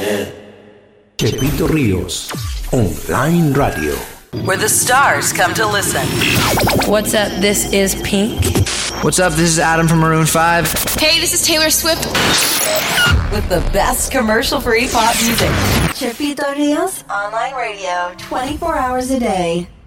Chepito Ríos, Online Radio. Where the stars come to listen. What's up? This is Pink. What's up? This is Adam from Maroon 5. Hey, this is Taylor Swift. With the best commercial-free pop music. Chepito Ríos Online Radio, 24 hours a day.